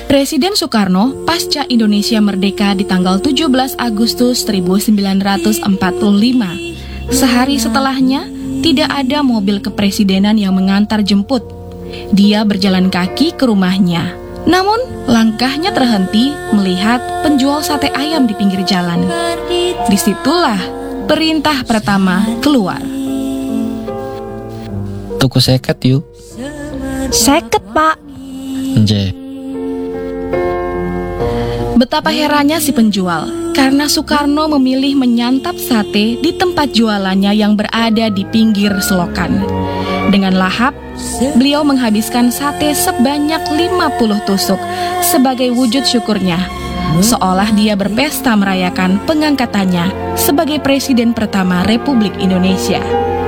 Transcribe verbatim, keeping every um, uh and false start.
Presiden Soekarno pasca Indonesia merdeka di tanggal tujuh belas Agustus seribu sembilan ratus empat puluh lima. Sehari setelahnya, tidak ada mobil kepresidenan yang mengantar jemput. Dia berjalan kaki ke rumahnya. Namun, langkahnya terhenti melihat penjual sate ayam di pinggir jalan. Disitulah perintah pertama keluar. Tuku seket yuk. Seket, Pak. Nje. Betapa herannya si penjual, karena Soekarno memilih menyantap sate di tempat jualannya yang berada di pinggir selokan. Dengan lahap, beliau menghabiskan sate sebanyak lima puluh tusuk sebagai wujud syukurnya, seolah dia berpesta merayakan pengangkatannya sebagai Presiden pertama Republik Indonesia.